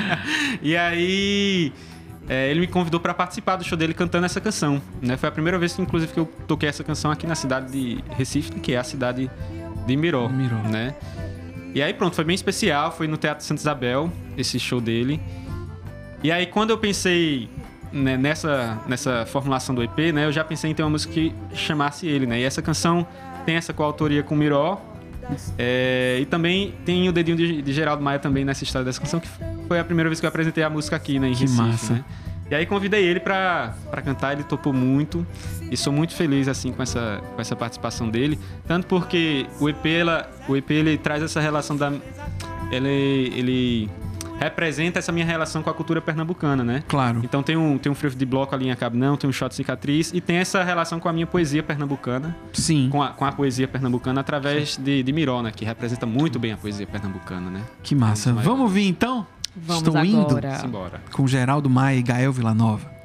E aí... ele me convidou para participar do show dele cantando essa canção, né? Foi a primeira vez que, inclusive, que eu toquei essa canção aqui na cidade de Recife, que é a cidade de Miró, né? E aí, pronto, foi bem especial. Foi no Teatro Santa Isabel, esse show dele. E aí, quando eu pensei, né, nessa formulação do EP, né? Eu já pensei em ter uma música que chamasse ele, né? E essa canção tem essa coautoria com o Miró. E também tem o dedinho de Geraldo Maia também nessa história dessa canção, que foi a primeira vez que eu apresentei a música aqui, né, em Recife, massa. né? E aí convidei ele pra cantar, ele topou muito. E sou muito feliz, assim, com essa participação dele. Tanto porque o EP ele traz essa relação da... Ele representa essa minha relação com a cultura pernambucana, né? Claro. Então tem um frevo de bloco ali em Acabnão, tem um shot cicatriz, e tem essa relação com a minha poesia pernambucana. Sim. Com a poesia pernambucana através de Miró, né? Que representa muito bem a poesia pernambucana, né? Que massa. Vamos ouvir então? Vamos Estou agora. indo Simbora. com Geraldo Maia e Gael Villanova.